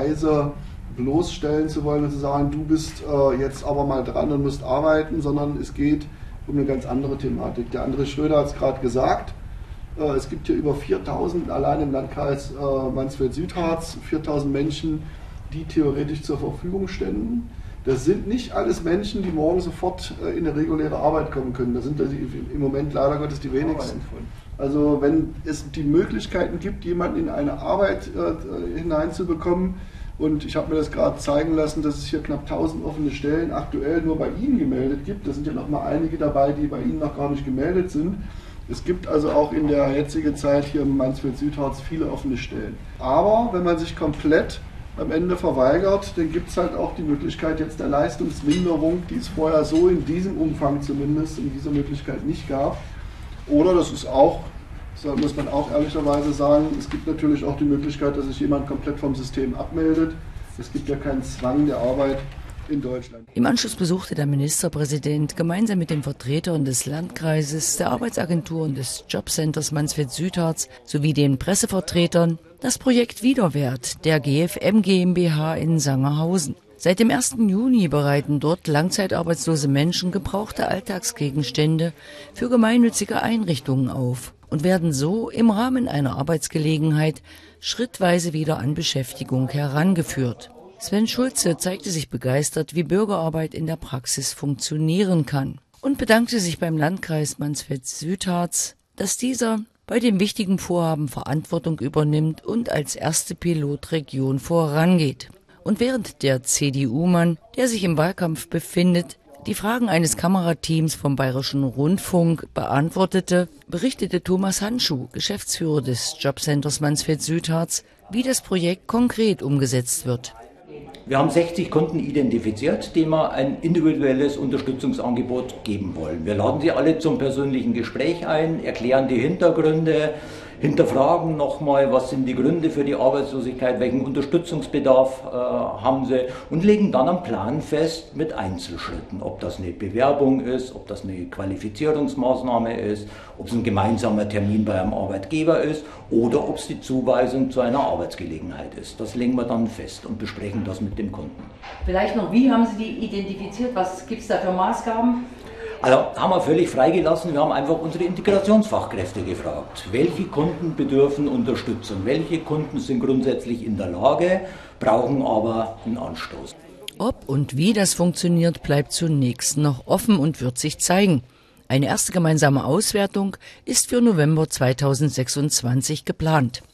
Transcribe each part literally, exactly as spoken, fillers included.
Weise bloßstellen zu wollen und zu sagen, du bist äh, jetzt aber mal dran und musst arbeiten, sondern es geht um eine ganz andere Thematik. Der André Schröder hat es gerade gesagt, äh, es gibt hier über viertausend allein im Landkreis äh, Mansfeld-Südharz, viertausend Menschen, die theoretisch zur Verfügung ständen. Das sind nicht alles Menschen, die morgen sofort äh, in eine reguläre Arbeit kommen können. Das sind also im Moment leider Gottes die wenigsten. Also wenn es die Möglichkeiten gibt, jemanden in eine Arbeit äh, hineinzubekommen, und ich habe mir das gerade zeigen lassen, dass es hier knapp tausend offene Stellen aktuell nur bei Ihnen gemeldet gibt. Da sind ja noch mal einige dabei, die bei Ihnen noch gar nicht gemeldet sind. Es gibt also auch in der jetzigen Zeit hier im Mansfeld-Südharz viele offene Stellen. Aber wenn man sich komplett am Ende verweigert, dann gibt es halt auch die Möglichkeit jetzt der Leistungsminderung, die es vorher so in diesem Umfang zumindest in dieser Möglichkeit nicht gab. Oder das ist auch, das muss man auch ehrlicherweise sagen, es gibt natürlich auch die Möglichkeit, dass sich jemand komplett vom System abmeldet. Es gibt ja keinen Zwang der Arbeit in Deutschland. Im Anschluss besuchte der Ministerpräsident gemeinsam mit den Vertretern des Landkreises, der Arbeitsagentur und des Jobcenters Mansfeld-Südharz sowie den Pressevertretern das Projekt Widerwert der G F M GmbH in Sangerhausen. Seit dem ersten Juni bereiten dort langzeitarbeitslose Menschen gebrauchte Alltagsgegenstände für gemeinnützige Einrichtungen auf und werden so im Rahmen einer Arbeitsgelegenheit schrittweise wieder an Beschäftigung herangeführt. Sven Schulze zeigte sich begeistert, wie Bürgerarbeit in der Praxis funktionieren kann und bedankte sich beim Landkreis Mansfeld-Südharz, dass dieser bei dem wichtigen Vorhaben Verantwortung übernimmt und als erste Pilotregion vorangeht. Und während der C D U-Mann, der sich im Wahlkampf befindet, die Fragen eines Kamerateams vom Bayerischen Rundfunk beantwortete, berichtete Thomas Handschuh, Geschäftsführer des Jobcenters Mansfeld-Südharz, wie das Projekt konkret umgesetzt wird. Wir haben sechzig Kunden identifiziert, denen wir ein individuelles Unterstützungsangebot geben wollen. Wir laden sie alle zum persönlichen Gespräch ein, erklären die Hintergründe, hinterfragen nochmal, was sind die Gründe für die Arbeitslosigkeit, welchen Unterstützungsbedarf äh, haben sie und legen dann einen Plan fest mit Einzelschritten, ob das eine Bewerbung ist, ob das eine Qualifizierungsmaßnahme ist, ob es ein gemeinsamer Termin bei einem Arbeitgeber ist oder ob es die Zuweisung zu einer Arbeitsgelegenheit ist. Das legen wir dann fest und besprechen das mit dem Kunden. Vielleicht noch, wie haben Sie die identifiziert? Was gibt es da für Maßgaben? Also haben wir völlig freigelassen, wir haben einfach unsere Integrationsfachkräfte gefragt. Welche Kunden bedürfen Unterstützung? Welche Kunden sind grundsätzlich in der Lage, brauchen aber einen Anstoß? Ob und wie das funktioniert, bleibt zunächst noch offen und wird sich zeigen. Eine erste gemeinsame Auswertung ist für November zweitausendsechsundzwanzig geplant.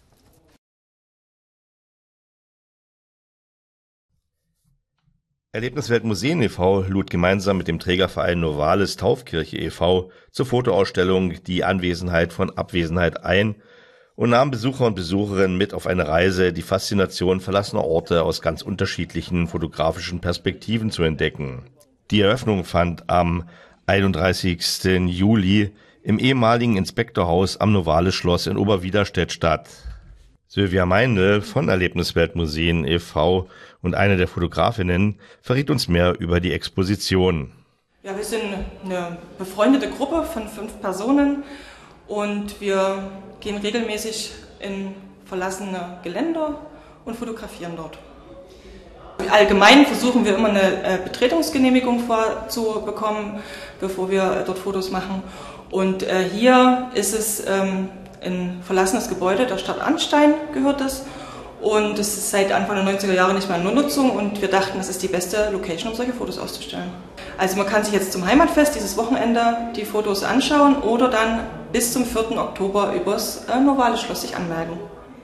Erlebniswelt Museen e V lud gemeinsam mit dem Trägerverein Novalis Taufkirche e V zur Fotoausstellung Die Anwesenheit von Abwesenheit ein und nahm Besucher und Besucherinnen mit auf eine Reise, die Faszination verlassener Orte aus ganz unterschiedlichen fotografischen Perspektiven zu entdecken. Die Eröffnung fand am einunddreißigsten Juli im ehemaligen Inspektorhaus am Novalis-Schloss in Oberwiderstedt statt. Sylvia Meindl von Erlebniswelt Museen e V und eine der Fotografinnen verriet uns mehr über die Exposition. Ja, wir sind eine befreundete Gruppe von fünf Personen und wir gehen regelmäßig in verlassene Geländer und fotografieren dort. Allgemein versuchen wir immer eine Betretungsgenehmigung vorzubekommen, bevor wir dort Fotos machen. Und hier ist es ein verlassenes Gebäude der Stadt Arnstein gehört es und es ist seit Anfang der neunziger Jahre nicht mehr in Nutzung und wir dachten, das ist die beste Location, um solche Fotos auszustellen. Also man kann sich jetzt zum Heimatfest dieses Wochenende die Fotos anschauen oder dann bis zum vierten Oktober übers Novalis-Schloss sich anmelden.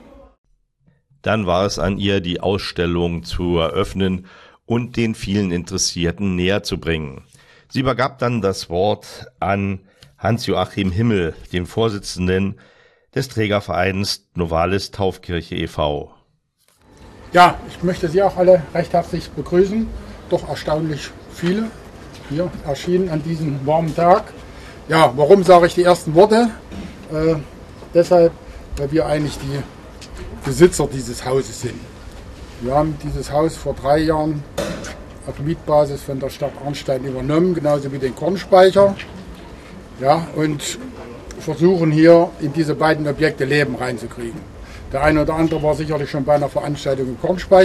Dann war es an ihr, die Ausstellung zu eröffnen und den vielen Interessierten näher zu bringen. Sie übergab dann das Wort an Hans-Joachim Himmel, dem Vorsitzenden des Trägervereins Novalis Taufkirche e V Ja, ich möchte Sie auch alle recht herzlich begrüßen. Doch erstaunlich viele hier erschienen an diesem warmen Tag. Ja, warum sage ich die ersten Worte? Äh, deshalb, weil wir eigentlich die Besitzer dieses Hauses sind. Wir haben dieses Haus vor drei Jahren auf Mietbasis von der Stadt Arnstein übernommen, genauso wie den Kornspeicher. Ja, und versuchen hier in diese beiden Objekte Leben reinzukriegen. Der eine oder andere war sicherlich schon bei einer Veranstaltung im Kornspeicher.